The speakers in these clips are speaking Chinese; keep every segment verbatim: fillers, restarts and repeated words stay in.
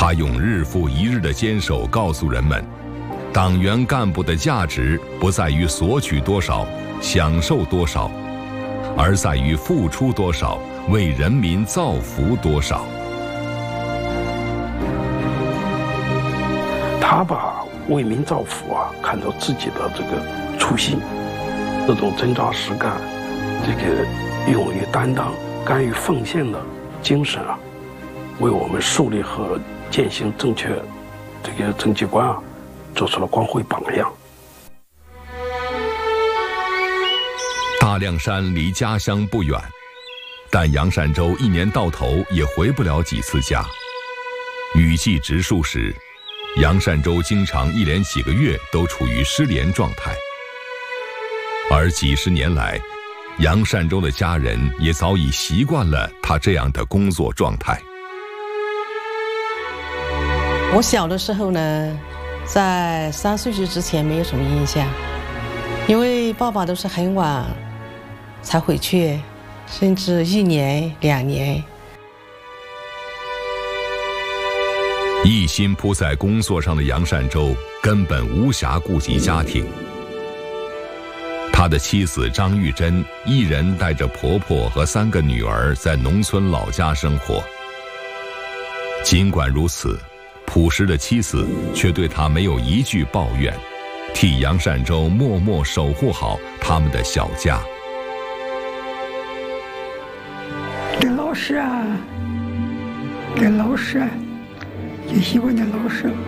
他用日复一日的坚守告诉人们，党员干部的价值不在于索取多少、享受多少，而在于付出多少，为人民造福多少。 他把为民造福啊看作自己的这个初心，这种真扎实干、这个勇于担当、甘于奉献的精神啊，为我们树立和践行正确这个政绩观啊，做出了光辉榜样。 大凉山离家乡不远，但杨善洲一年到头也回不了几次家。雨季植树时，杨善洲经常一连几个月都处于失联状态。而几十年来，杨善洲的家人也早已习惯了他这样的工作状态。 我小的时候呢，在三岁岁之前没有什么印象，因为爸爸都是很晚才回去，甚至一年两年。 一心扑在工作上的杨善洲根本无暇顾及家庭。他的妻子张玉珍一人带着婆婆和三个女儿在农村老家生活。尽管如此，朴实的妻子却对他没有一句抱怨，替杨善洲默默守护好他们的小家。 对老师啊，对老师啊，也喜欢点老师。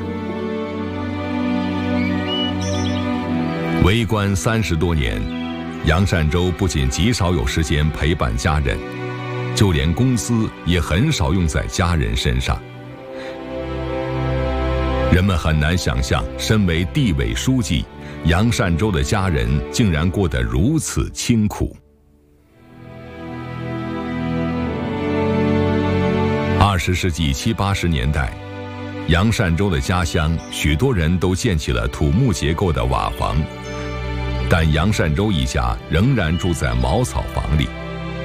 为官三十多年，杨善洲不仅极少有时间陪伴家人，就连工资也很少用在家人身上。人们很难想象，身为地委书记，杨善洲的家人竟然过得如此清苦。二十世纪七八十年代，杨善洲的家乡，许多人都建起了土木结构的瓦房，但杨善洲一家仍然住在茅草房里。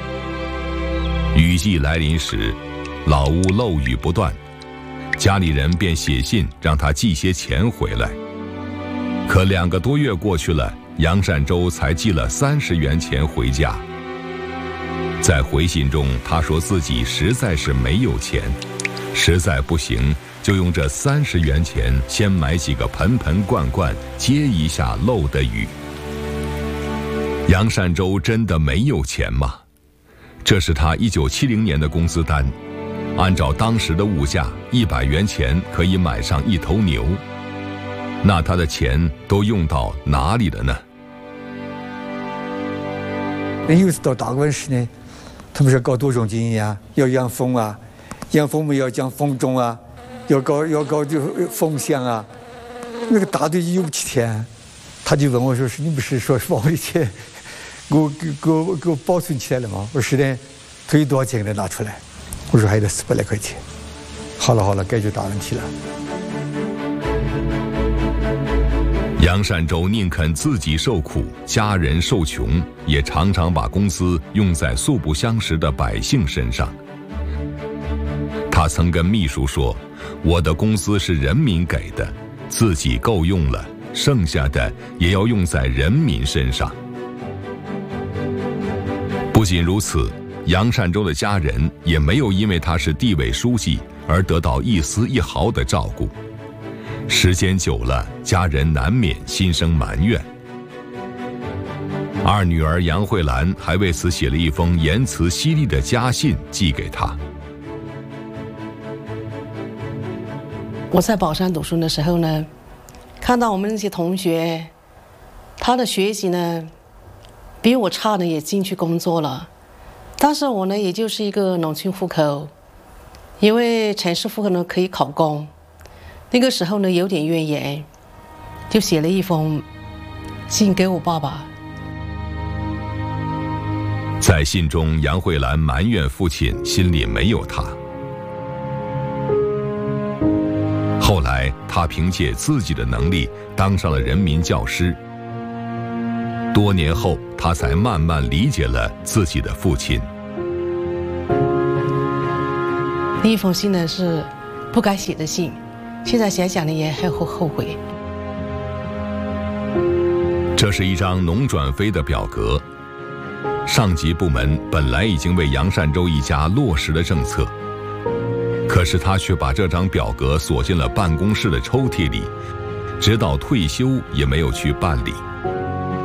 雨季来临时，老屋漏雨不断，家里人便写信让他寄些钱回来。可两个多月过去了，杨善洲才寄了三十元钱回家。在回信中，他说自己实在是没有钱，实在不行就用这三十元钱先买几个盆盆罐罐，接一下漏的雨。杨善洲真的没有钱吗？这是他一九七零年的工资单，按照当时的物价，一百元钱可以买上一头牛。那他的钱都用到哪里了呢？ 那有时到大温时呢，他们说搞多种经营啊，要养蜂啊，养蜂们要讲蜂种啊，要搞要搞就蜂箱啊，那个大队有不起钱，他就问我说：“是你不是说是把我的钱给我给给我给我保存起来了吗？”我说：“是的。”他有多少钱给他拿出来？我说还得四百来块钱。好了好了，解决大问题了。 杨善洲宁肯自己受苦，家人受穷，也常常把工资用在素不相识的百姓身上。他曾跟秘书说：“我的工资是人民给的，自己够用了，剩下的也要用在人民身上。”不仅如此，杨善洲的家人也没有因为他是地委书记而得到一丝一毫的照顾。时间久了，家人难免心生埋怨。二女儿杨慧兰还为此写了一封言辞犀利的家信寄给他。 我在宝山读书的时候呢，看到我们那些同学，他的学习呢比我差的也进去工作了，但是我呢也就是一个农村户口，因为城市户口呢可以考公，那个时候呢有点怨言，就写了一封信给我爸爸。 在信中，杨慧兰埋怨父亲心里没有他。后来他凭借自己的能力当上了人民教师。多年后，他才慢慢理解了自己的父亲。 那一封信呢是不该写的信，现在想想呢也很后后悔。 这是一张农转非的表格，上级部门本来已经为杨善洲一家落实了政策，可是他却把这张表格锁进了办公室的抽屉里，直到退休也没有去办理。